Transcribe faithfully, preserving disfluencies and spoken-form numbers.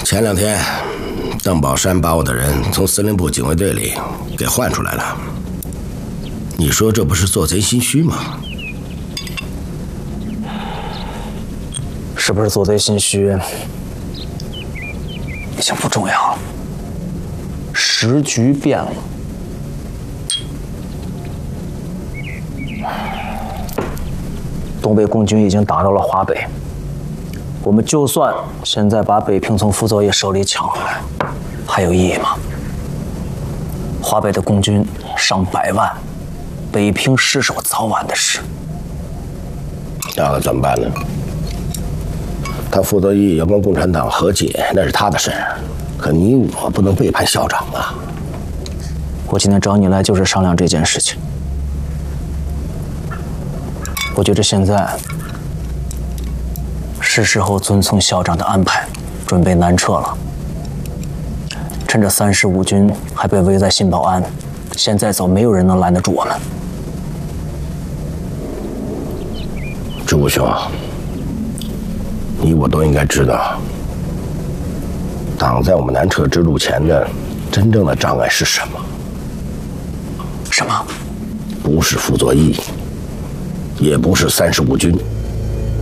前两天，邓宝山把我的人从司令部警卫队里给换出来了。你说这不是做贼心虚吗？ 是不是做贼心虚，已经不重要了。时局变了。 东北共军已经打到了华北，我们就算现在把北平从傅作义手里抢回来，还有意义吗？华北的共军上百万，北平失守早晚的事。 那怎么办呢？他傅作义要跟共产党和解，那是他的事，可你我不能背叛校长啊！ 我今天找你来就是商量这件事情。 我觉得现在是时候遵从校长的安排，准备南撤了。趁着三十五军还被围在新保安，现在走，没有人能拦得住我们。 朱兄，你我都应该知道，挡在我们南撤之路前的真正的障碍是什么？ 什么？ 不是傅作义。 也不是三十五军，